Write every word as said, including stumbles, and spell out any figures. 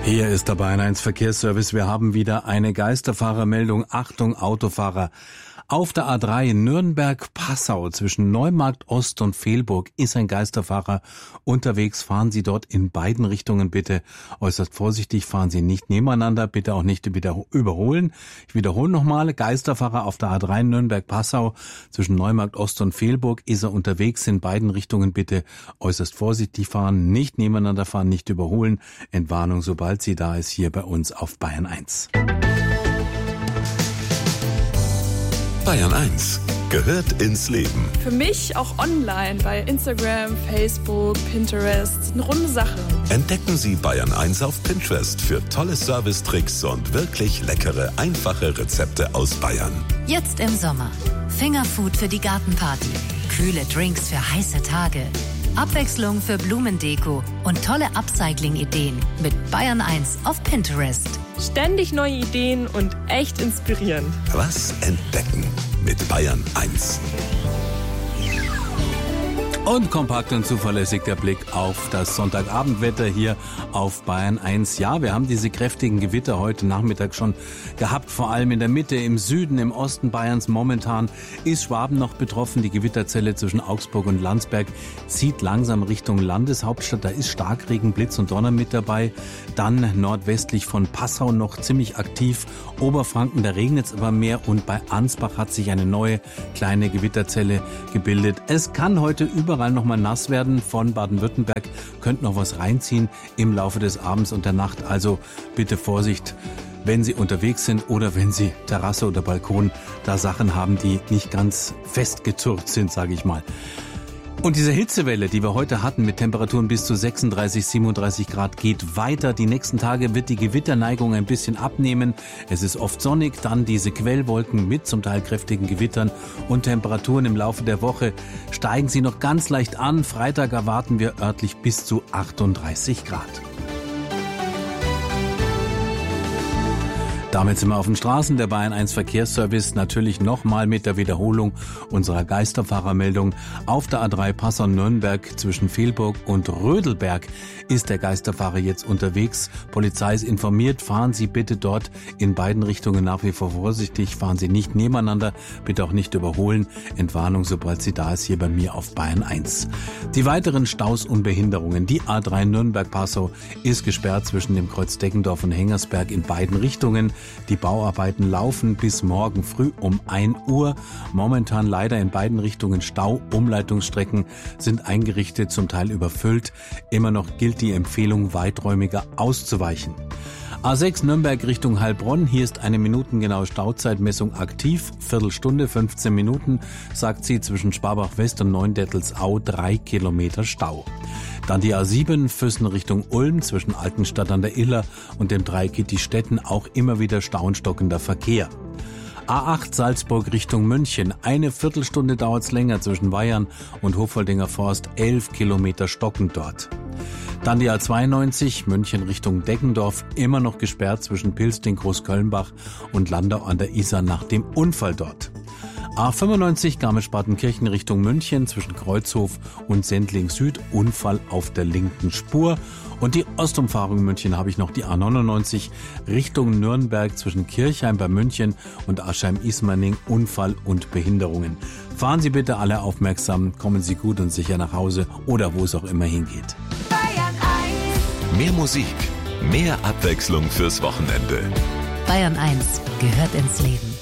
Hier ist der Bayern eins Verkehrsservice. Wir haben wieder eine Geisterfahrermeldung. Achtung, Autofahrer. Auf der A drei Nürnberg-Passau zwischen Neumarkt Ost und Velburg ist ein Geisterfahrer unterwegs. Fahren Sie dort in beiden Richtungen bitte äußerst vorsichtig. Fahren Sie nicht nebeneinander, bitte auch nicht wieder überholen. Ich wiederhole nochmal, Geisterfahrer auf der A drei Nürnberg-Passau zwischen Neumarkt Ost und Velburg ist er unterwegs. In beiden Richtungen bitte äußerst vorsichtig fahren, nicht nebeneinander fahren, nicht überholen. Entwarnung, sobald sie da ist, hier bei uns auf Bayern eins. Bayern eins gehört ins Leben. Für mich auch online bei Instagram, Facebook, Pinterest. Eine runde Sache. Entdecken Sie Bayern eins auf Pinterest für tolle Servicetricks und wirklich leckere, einfache Rezepte aus Bayern. Jetzt im Sommer. Fingerfood für die Gartenparty. Kühle Drinks für heiße Tage. Abwechslung für Blumendeko und tolle Upcycling-Ideen mit Bayern eins auf Pinterest. Ständig neue Ideen und echt inspirierend. Was entdecken mit Bayern eins. Und kompakt und zuverlässig der Blick auf das Sonntagabendwetter hier auf Bayern eins. Ja, wir haben diese kräftigen Gewitter heute Nachmittag schon gehabt, vor allem in der Mitte, im Süden, im Osten Bayerns. Momentan ist Schwaben noch betroffen. Die Gewitterzelle zwischen Augsburg und Landsberg zieht langsam Richtung Landeshauptstadt. Da ist Starkregen, Blitz und Donner mit dabei. Dann nordwestlich von Passau noch ziemlich aktiv. Oberfranken, da regnet es aber mehr. Und bei Ansbach hat sich eine neue kleine Gewitterzelle gebildet. Es kann heute über Überall noch mal nass werden. Von Baden-Württemberg könnte noch was reinziehen im Laufe des Abends und der Nacht. Also bitte Vorsicht, wenn Sie unterwegs sind oder wenn Sie Terrasse oder Balkon da Sachen haben, die nicht ganz festgezurrt sind, sage ich mal. Und diese Hitzewelle, die wir heute hatten mit Temperaturen bis zu sechsunddreißig, siebenunddreißig Grad, geht weiter. Die nächsten Tage wird die Gewitterneigung ein bisschen abnehmen. Es ist oft sonnig, dann diese Quellwolken mit zum Teil kräftigen Gewittern und Temperaturen im Laufe der Woche steigen sie noch ganz leicht an. Freitag erwarten wir örtlich bis zu achtunddreißig Grad. Damit sind wir auf den Straßen. Der Bayern eins Verkehrsservice natürlich nochmal mit der Wiederholung unserer Geisterfahrermeldung. Auf der A drei Passau-Nürnberg zwischen Velburg und Rödelberg ist der Geisterfahrer jetzt unterwegs. Polizei ist informiert. Fahren Sie bitte dort in beiden Richtungen nach wie vor vorsichtig. Fahren Sie nicht nebeneinander, bitte auch nicht überholen. Entwarnung, sobald sie da ist, hier bei mir auf Bayern eins. Die weiteren Staus und Behinderungen. Die A drei Nürnberg-Passau ist gesperrt zwischen dem Kreuz Deggendorf und Hengersberg in beiden Richtungen. Die Bauarbeiten laufen bis morgen früh um ein Uhr. Momentan leider in beiden Richtungen Stau. Umleitungsstrecken sind eingerichtet, zum Teil überfüllt. Immer noch gilt die Empfehlung, weiträumiger auszuweichen. A sechs Nürnberg Richtung Heilbronn. Hier ist eine minutengenaue Stauzeitmessung aktiv. Viertelstunde, fünfzehn Minuten, sagt sie, zwischen Sparbach West und Neundettelsau drei Kilometer Stau. Dann die A sieben Füssen Richtung Ulm zwischen Altenstadt an der Iller und dem Dreieck Stetten, auch immer wieder stauenstockender Verkehr. A acht Salzburg Richtung München. Eine Viertelstunde dauert's länger zwischen Weyern und Hofoldinger Forst. Elf Kilometer stockend dort. Dann die A zweiundneunzig München Richtung Deggendorf. Immer noch gesperrt zwischen Pilsting, Großkölnbach und Landau an der Isar nach dem Unfall dort. A fünfundneunzig Garmisch-Partenkirchen Richtung München zwischen Kreuzhof und Sendling Süd. Unfall auf der linken Spur. Und die Ostumfahrung München habe ich noch, die A neunundneunzig Richtung Nürnberg zwischen Kirchheim bei München und Aschheim-Ismaning. Unfall und Behinderungen. Fahren Sie bitte alle aufmerksam, kommen Sie gut und sicher nach Hause oder wo es auch immer hingeht. Bayern eins. Mehr Musik, mehr Abwechslung fürs Wochenende. Bayern eins gehört ins Leben.